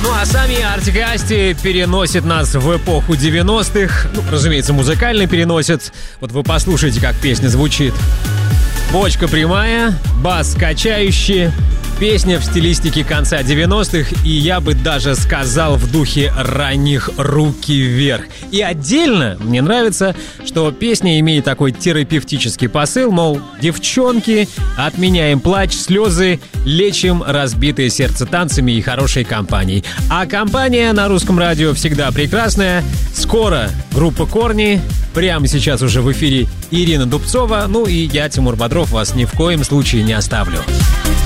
Ну а сами Артик и Асти переносят нас в эпоху 90-х. Ну, разумеется, музыкально переносят. Вот вы послушайте, как песня звучит. Бочка прямая, бас качающий. Песня в стилистике конца 90-х, и я бы даже сказал в духе ранних «Руки вверх». И отдельно мне нравится, что песня имеет такой терапевтический посыл, мол, девчонки, отменяем плач, слезы, лечим разбитое сердце танцами и хорошей компанией. А компания на русском радио всегда прекрасная. Скоро группа «Корни». Прямо сейчас уже в эфире Ирина Дубцова. Ну и я, Тимур Бодров, вас ни в коем случае не оставлю.